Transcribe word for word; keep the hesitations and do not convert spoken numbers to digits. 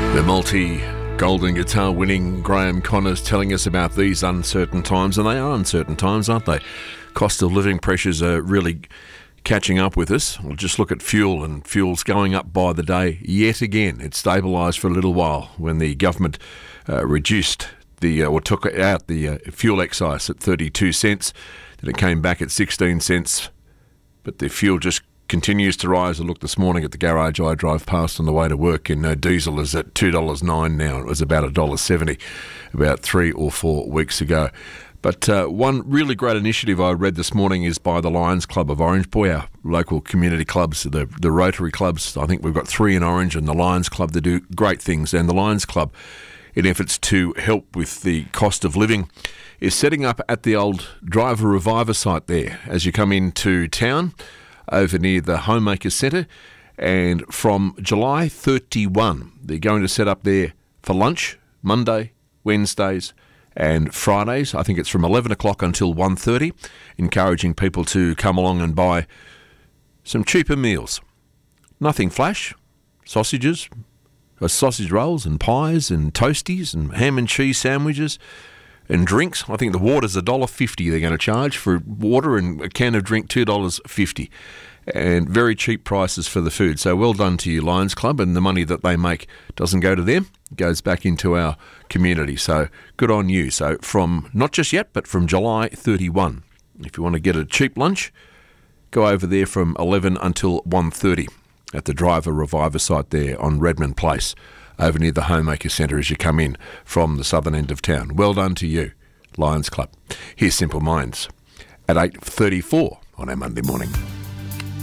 The multi-golden guitar winning Graham Connors telling us about these uncertain times, and they are uncertain times, aren't they? Cost of living pressures are really catching up with us. We'll just look at fuel, and fuel's going up by the day yet again. It stabilised for a little while when the government uh, reduced the, uh, or took out the uh, fuel excise at thirty-two cents. Then it came back at sixteen cents, but the fuel just continues to rise. I looked this morning at the garage I drive past on the way to work, and uh, diesel is at two dollars nine now. It was about one dollar seventy about three or four weeks ago. But uh, one really great initiative I read this morning is by the Lions Club of Orange. Boy, our local community clubs, the, the Rotary clubs, I think we've got three in Orange, and the Lions Club, they do great things. And the Lions Club, in efforts to help with the cost of living, is setting up at the old Driver Reviver site there as you come into town, over near the Homemaker Centre. And from July thirty-first, they're going to set up there for lunch, Monday, Wednesdays and Fridays. I think it's from eleven o'clock until one thirty, encouraging people to come along and buy some cheaper meals. Nothing flash, sausages, sausage rolls and pies and toasties and ham and cheese sandwiches and drinks. I think the water's one dollar fifty they're going to charge for water, and a can of drink two dollars fifty. And very cheap prices for the food. So well done to you, Lions Club, and the money that they make doesn't go to them, it goes back into our community. So good on you. So from, not just yet, but from July thirty-first, if you want to get a cheap lunch, go over there from eleven until one thirty at the Driver Reviver site there on Redmond Place, over near the Homemaker Centre as you come in from the southern end of town. Well done to you, Lions Club. Here's Simple Minds at eight thirty-four on our Monday morning.